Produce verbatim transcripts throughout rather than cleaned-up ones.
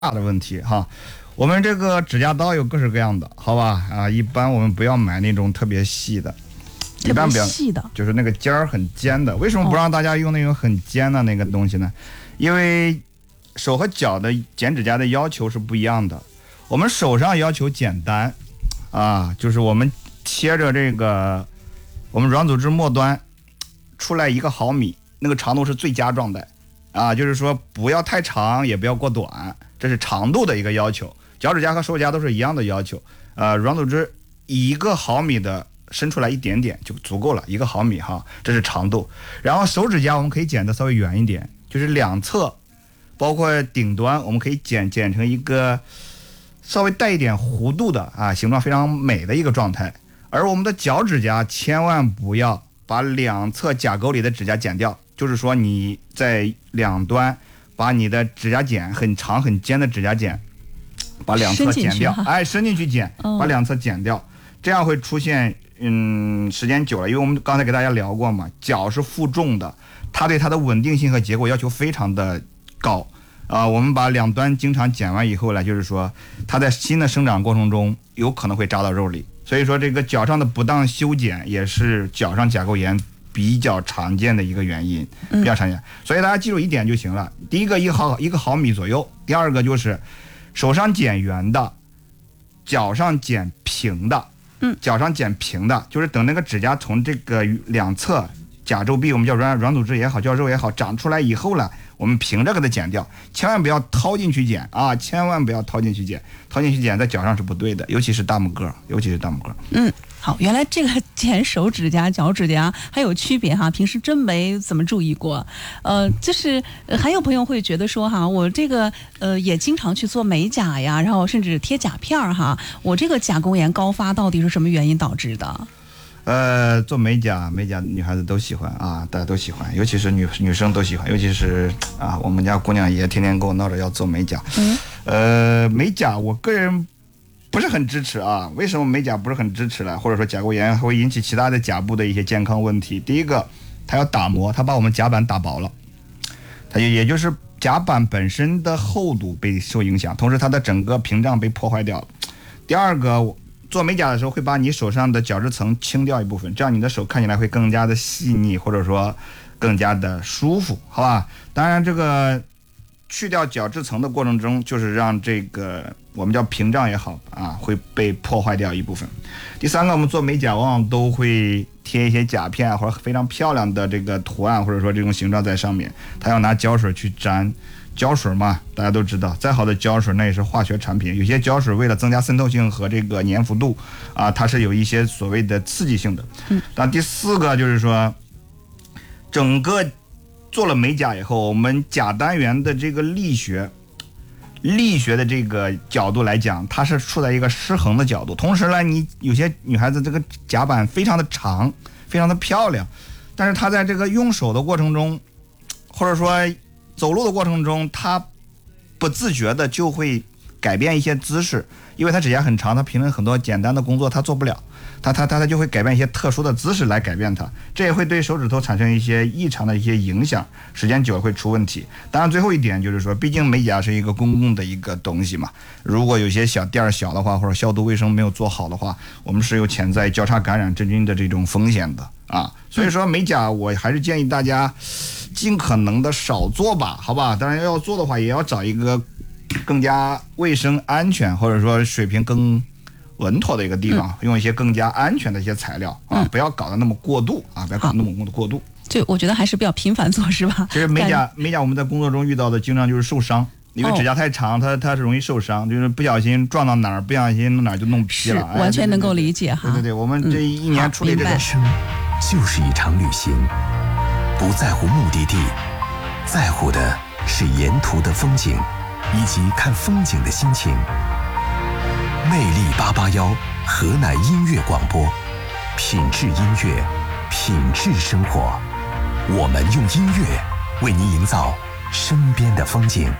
的问题哈。我们这个指甲刀有各式各样的，好吧啊，一般我们不要买那种特别细的，一般不要细的， 就是那个尖儿很尖的。为什么不让大家用那种很尖的那个东西呢？因为手和脚的剪指甲的要求是不一样的。我们手上要求简单啊，就是我们切着这个我们软组织末端出来一个毫米，那个长度是最佳状态啊，就是说不要太长也不要过短，这是长度的一个要求。脚趾甲和手指甲都是一样的要求，呃，软组织一个毫米的伸出来一点点就足够了，一个毫米哈，这是长度。然后手指甲我们可以剪得稍微圆一点，就是两侧包括顶端我们可以剪剪成一个稍微带一点弧度的啊，形状非常美的一个状态。而我们的脚趾甲千万不要把两侧甲沟里的指甲剪掉，就是说你在两端把你的指甲剪很长很尖的指甲剪把两侧剪掉，哎，伸进去剪，把两侧剪掉，这样会出现，嗯，时间久了，因为我们刚才给大家聊过嘛，脚是负重的，它对它的稳定性和结构要求非常的高啊、呃。我们把两端经常剪完以后呢，就是说它在新的生长过程中有可能会扎到肉里，所以说这个脚上的不当修剪也是脚上甲沟炎比较常见的一个原因，比较常见。所以大家记住一点就行了，第一个一毫一个毫米左右，第二个就是手上剪圆的，脚上剪平的，嗯，脚上剪平的，就是等那个指甲从这个两侧甲周壁，我们叫软软组织也好，叫肉也好，长出来以后了，我们平着给它剪掉，千万不要掏进去剪啊，千万不要掏进去剪，掏进去剪在脚上是不对的，尤其是大拇哥，尤其是大拇哥。 嗯。好，原来这个剪手指甲、脚指甲还有区别哈，平时真没怎么注意过。呃，就是呃还有朋友会觉得说哈，我这个呃也经常去做美甲呀，然后甚至贴甲片儿哈，我这个甲沟炎高发到底是什么原因导致的？ 呃，做美甲，美甲女孩子都喜欢啊，大家都喜欢，尤其是女女生都喜欢，尤其是啊，我们家姑娘也天天跟我闹着要做美甲。嗯，呃，美甲我个人不是很支持啊，为什么美甲不是很支持呢？或者说甲沟炎会引起其他的甲部的一些健康问题。第一个，它要打磨，它把我们甲板打薄了，它也也就是甲板本身的厚度被受影响，同时它的整个屏障被破坏掉了。第二个，做美甲的时候会把你手上的角质层清掉一部分，这样你的手看起来会更加的细腻，或者说更加的舒服，好吧？当然这个去掉角质层的过程中，就是让这个我们叫屏障也好啊，会被破坏掉一部分。第三个，我们做美甲往往都会贴一些甲片或者非常漂亮的这个图案或者说这种形状在上面，它要拿胶水去粘。胶水嘛，大家都知道，再好的胶水那也是化学产品，有些胶水为了增加渗透性和这个粘附度啊，它是有一些所谓的刺激性的。嗯。但第四个就是说，整个做了美甲以后，我们甲单元的这个力学力学的这个角度来讲，它是处在一个失衡的角度。同时呢，你有些女孩子这个甲板非常的长，非常的漂亮，但是她在这个用手的过程中，或者说走路的过程中，她不自觉的就会改变一些姿势，因为她指甲很长，她平时很多简单的工作她做不了，她她她她就会改变一些特殊的姿势来改变它，这也会对手指头产生一些异常的一些影响，时间久了会出问题。当然最后一点就是说，毕竟美甲是一个公共的一个东西嘛，如果有些小店小的话，或者消毒卫生没有做好的话，我们是有潜在交叉感染真菌的这种风险的啊。所以说美甲我还是建议大家尽可能的少做吧，好吧？当然要做的话，也要找一个更加卫生安全或者说水平更稳妥的一个地方，嗯、用一些更加安全的一些材料啊，嗯、不要搞得那么过度啊，不要搞得那么过度。 就我觉得还是比较频繁做是吧？ 其实美甲美甲我们在工作中遇到的经常就是受伤，因为指甲太长，它它是容易受伤，就是不小心撞到哪儿，不小心弄哪儿就弄劈了。 完全能够理解哈。 对对对，我们这一年处理这个。 人生就是一场旅行，不在乎目的地，在乎的是沿途的风景以及看风景的心情。魅力八八幺河南音乐广播，品质音乐，品质生活。我们用音乐为您营造身边的风景。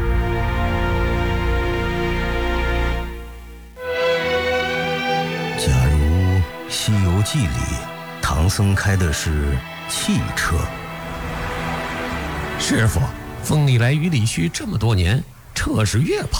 假如《西游记》里唐僧开的是汽车， 师傅，风里来雨里去这么多年， 这是越